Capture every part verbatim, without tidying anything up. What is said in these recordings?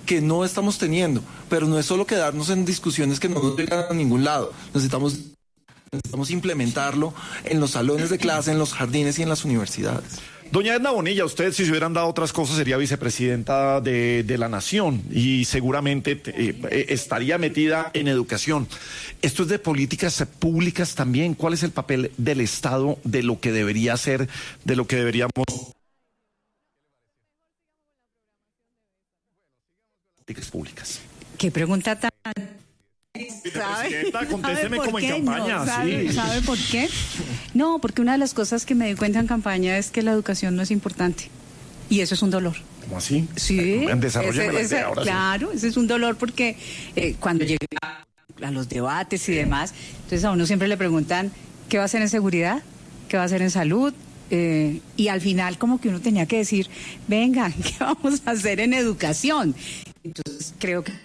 que no estamos teniendo, pero no es solo quedarnos en discusiones que no nos llegan a ningún lado. Necesitamos, necesitamos implementarlo en los salones de clase, en los jardines y en las universidades. Doña Edna Bonilla, usted, si se hubieran dado otras cosas, sería vicepresidenta de, de la Nación y seguramente eh, estaría metida en educación. Esto es de políticas públicas también. ¿Cuál es el papel del Estado, de lo que debería hacer, de lo que deberíamos... políticas públicas? ¿Qué pregunta tan... ¿Sabe? Contésteme como en campaña. No, ¿sabe, sí. ¿Sabe por qué? No, porque una de las cosas que me di cuenta en campaña es que la educación no es importante. Y eso es un dolor. ¿Cómo así? Sí. Desarrolleme la idea ahora. Claro, sí. Ese es un dolor porque eh, cuando llega a los debates y demás, entonces a uno siempre le preguntan, ¿qué va a hacer en seguridad? ¿Qué va a hacer en salud? Eh, y al final como que uno tenía que decir, venga, ¿qué vamos a hacer en educación? Entonces creo que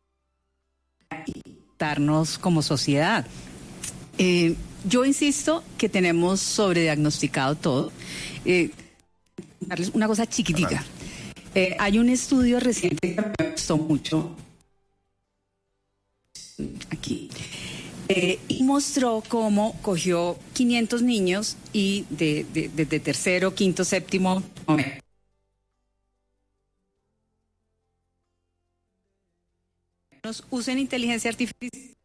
darnos como sociedad. Eh, yo insisto que tenemos sobrediagnosticado todo. Eh, darles una cosa chiquitica. Eh, hay un estudio reciente que me gustó mucho aquí eh, y mostró cómo cogió quinientos niños y de, de, de, de tercero, quinto, séptimo usen inteligencia artificial